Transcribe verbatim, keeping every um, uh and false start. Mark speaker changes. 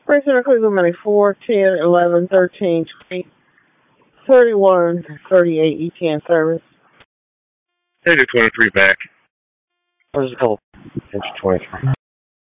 Speaker 1: Person Cleveland Money four, ten, eleven, thirteen, twenty, thirty-one, thirty-eight E T N service.
Speaker 2: Take a twenty-three back.
Speaker 3: Where's the call? Enter twenty-three.